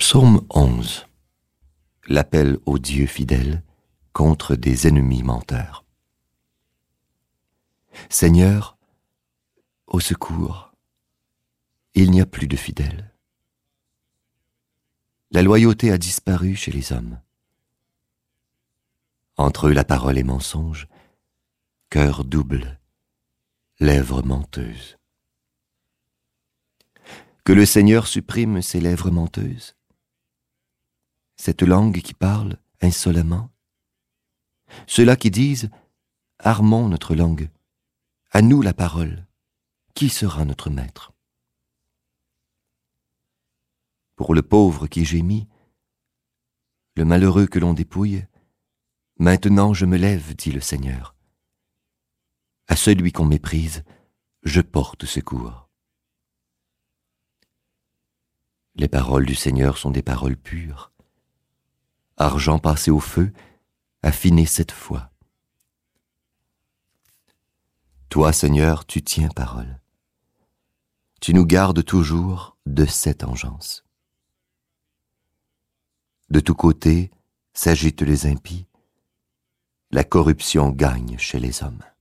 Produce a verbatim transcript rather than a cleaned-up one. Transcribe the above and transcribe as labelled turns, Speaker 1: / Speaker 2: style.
Speaker 1: Psaume onze. L'appel au Dieu fidèle contre des ennemis menteurs. Seigneur, au secours, il n'y a plus de fidèles. La loyauté a disparu chez les hommes. Entre eux la parole est mensonge, cœur double, lèvres menteuses. Que le Seigneur supprime ces lèvres menteuses, cette langue qui parle insolemment, ceux-là qui disent « Armons notre langue, à nous la parole, qui sera notre maître ?» Pour le pauvre qui gémit, le malheureux que l'on dépouille, maintenant je me lève, dit le Seigneur. À celui qu'on méprise, je porte secours. Les paroles du Seigneur sont des paroles pures, argent passé au feu, affiné sept fois. Toi, Seigneur, tu tiens parole. Tu nous gardes toujours de cette engeance. De tous côtés s'agitent les impies, la corruption gagne chez les hommes.